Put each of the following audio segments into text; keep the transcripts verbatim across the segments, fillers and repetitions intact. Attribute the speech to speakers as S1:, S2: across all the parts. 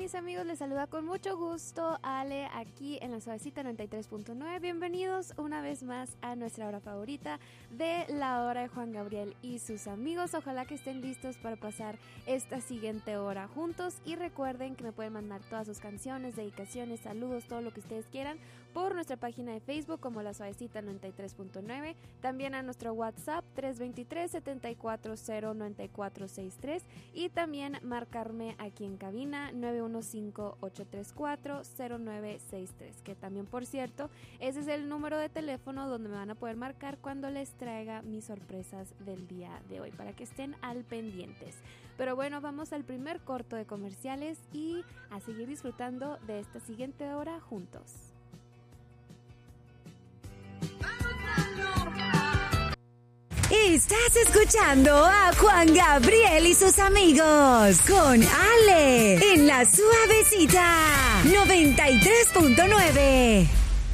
S1: mis amigos? Les saluda con mucho gusto Ale aquí en la Suavecita noventa y tres punto nueve. Bienvenidos una vez más a nuestra hora favorita de la hora de Juan Gabriel y sus amigos. Ojalá que estén listos para pasar esta siguiente hora juntos y recuerden que me pueden mandar todas sus canciones, dedicaciones, saludos, todo lo que ustedes quieran por nuestra página de Facebook como la Suavecita noventa y tres punto nueve, también a nuestro WhatsApp tres dos tres, siete cuatro cero, nueve cuatro seis tres y también marcarme aquí en cabina nueve uno cinco, ocho tres cuatro, cero nueve seis tres, que también, por cierto, ese es el número de teléfono donde me van a poder marcar cuando les traiga mis sorpresas del día de hoy, para que estén al pendientes. Pero bueno, vamos al primer corto de comerciales y a seguir disfrutando de esta siguiente hora juntos.
S2: Estás escuchando a Juan Gabriel y sus amigos con Ale en la Suavecita noventa y tres punto nueve.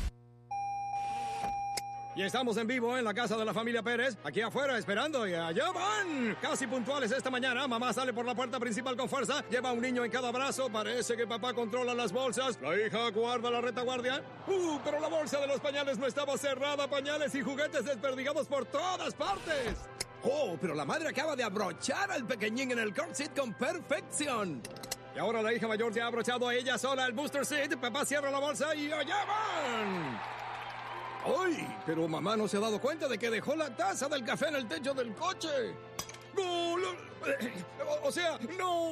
S3: Y estamos en vivo en la casa de la familia Pérez, aquí afuera esperando, y allá van, casi puntuales esta mañana. Mamá sale por la puerta principal con fuerza, lleva a un niño en cada brazo, parece que papá controla las bolsas, la hija guarda la retaguardia. Uh, pero la bolsa de los pañales no estaba cerrada, pañales y juguetes desperdigados por todas partes.
S4: Oh, pero la madre acaba de abrochar al pequeñín en el car seat con perfección.
S3: Y ahora la hija mayor ya ha abrochado a ella sola el booster seat, papá cierra la bolsa y allá van. ¡Ay! Pero mamá no se ha dado cuenta de que dejó la taza del café en el techo del coche. ¡No! O sea, ¡no!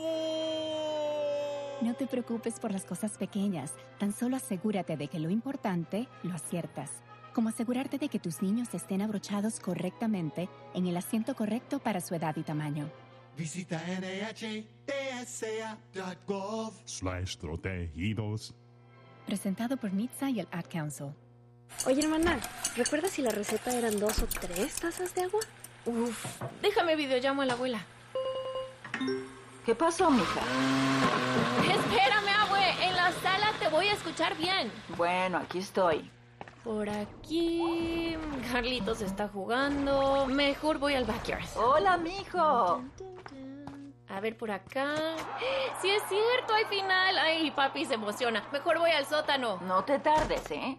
S5: No te preocupes por las cosas pequeñas. Tan solo asegúrate de que lo importante lo aciertas. Como asegurarte de que tus niños estén abrochados correctamente en el asiento correcto para su edad y tamaño.
S6: Visita N H T S A punto gov
S7: slash protegidos.
S5: Presentado por N H T S A y el Ad Council.
S8: Oye, hermana, ¿recuerdas si la receta eran dos o tres tazas de agua?
S9: Uf, déjame videollamo a la abuela.
S10: ¿Qué pasó, mija?
S9: Espérame, abue, en la sala te voy a escuchar bien.
S10: Bueno, aquí estoy.
S9: Por aquí, Carlitos está jugando. Mejor voy al backyard.
S10: Hola, mijo.
S9: A ver, por acá. Sí es cierto, hay final. Ay, papi se emociona. Mejor voy al sótano.
S10: No te tardes, ¿eh?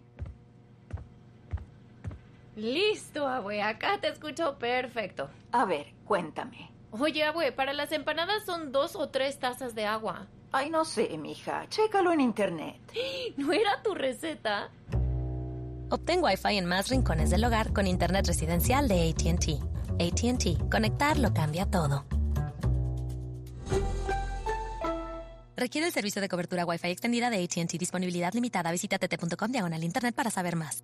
S9: Listo, abue, acá te escucho perfecto.
S10: A ver, cuéntame.
S9: Oye, abue, para las empanadas son dos o tres tazas de agua.
S10: Ay, no sé, mija, chécalo en internet.
S9: ¿No era tu receta?
S11: Obtén Wi-Fi en más rincones del hogar con internet residencial de A T and T. A T and T, conectar lo cambia todo. Requiere el servicio de cobertura Wi-Fi extendida de A T and T. Disponibilidad limitada. Visita t t punto com diagonal internet para saber más.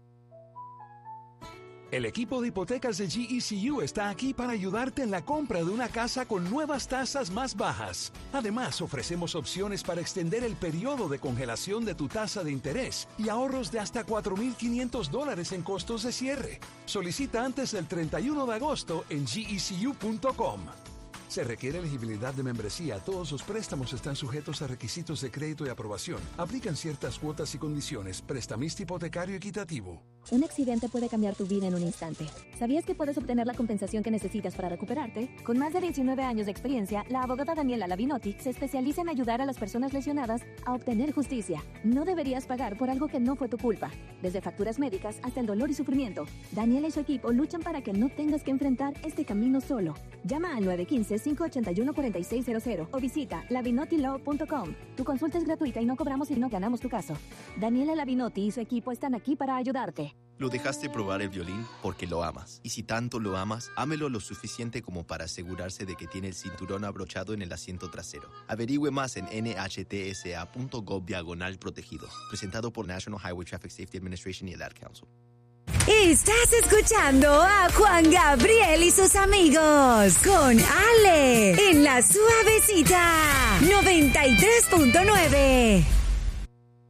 S12: El equipo de hipotecas de G E C U está aquí para ayudarte en la compra de una casa con nuevas tasas más bajas. Además, ofrecemos opciones para extender el periodo de congelación de tu tasa de interés y ahorros de hasta cuatro mil quinientos dólares en costos de cierre. Solicita antes del treinta y uno de agosto en G E C U punto com. Se requiere elegibilidad de membresía. Todos los préstamos están sujetos a requisitos de crédito y aprobación. Aplican ciertas cuotas y condiciones. Prestamista hipotecario equitativo.
S13: Un accidente puede cambiar tu vida en un instante. ¿Sabías que puedes obtener la compensación que necesitas para recuperarte? Con más de diecinueve años de experiencia, la abogada Daniela Lavinotti se especializa en ayudar a las personas lesionadas a obtener justicia. No deberías pagar por algo que no fue tu culpa. Desde facturas médicas hasta el dolor y sufrimiento, Daniela y su equipo luchan para que no tengas que enfrentar este camino solo. Llama al nueve uno cinco, cinco ocho uno, cuatro seis cero cero o visita lavinotti law punto com. Tu consulta es gratuita y no cobramos si no ganamos tu caso. Daniela Lavinotti y su equipo están aquí para ayudarte.
S14: Lo dejaste probar el violín porque lo amas. Y si tanto lo amas, ámelo lo suficiente como para asegurarse de que tiene el cinturón abrochado en el asiento trasero. Averigüe más en N H T S A punto gov diagonal protegido. Presentado por National Highway Traffic Safety Administration y el Ad Council.
S2: Estás escuchando a Juan Gabriel y sus amigos con Ale en la Suavecita noventa y tres punto nueve.